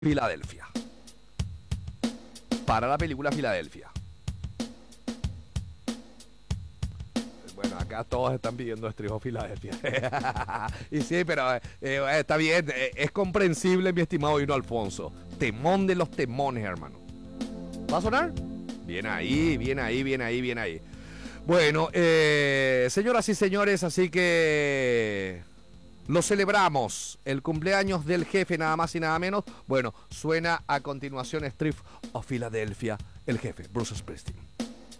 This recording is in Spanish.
Filadelfia. Para la película Filadelfia. Bueno, acá todos están pidiendo Estribo Filadelfia. Y sí, pero está bien, es comprensible, mi estimado Hino Alfonso. Temón de los temones, hermano. ¿Va a sonar? Bien ahí, bien ahí, bien ahí, bien ahí. Bueno, señoras y señores, así que lo celebramos. El cumpleaños del jefe, nada más y nada menos. Bueno, suena a continuación Street of Philadelphia, el jefe, Bruce Springsteen.